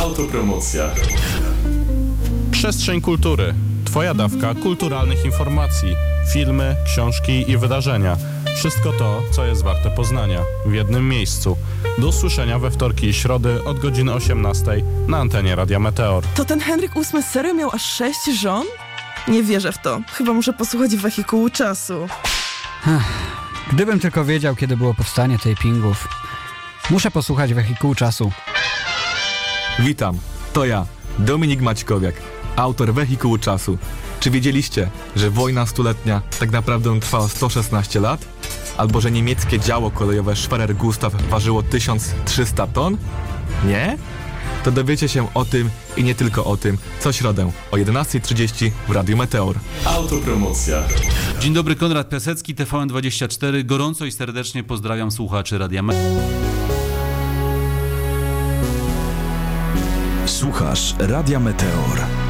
Autopromocja. Przestrzeń kultury. Twoja dawka kulturalnych informacji. Filmy, książki i wydarzenia. Wszystko to, co jest warte poznania. W jednym miejscu. Do usłyszenia we wtorki i środy od godziny 18 na antenie Radia Meteor. To ten Henryk VIII serio miał aż 6 żon? Nie wierzę w to. Chyba muszę posłuchać Wehikułu Czasu. Gdybym tylko wiedział, kiedy było powstanie tapingów. Muszę posłuchać Wehikułu Czasu. Witam, to ja, Dominik Maćkowiak, autor Wehikułu Czasu. Czy wiedzieliście, że wojna stuletnia tak naprawdę trwała 116 lat? Albo że niemieckie działo kolejowe Schwerer Gustav ważyło 1300 ton? Nie? To dowiecie się o tym i nie tylko o tym co środę o 11:30 w Radiu Meteor. Autopromocja. Dzień dobry, Konrad Piasecki, TVN24. Gorąco i serdecznie pozdrawiam słuchaczy Radia Meteor. Słuchasz Radia Meteor.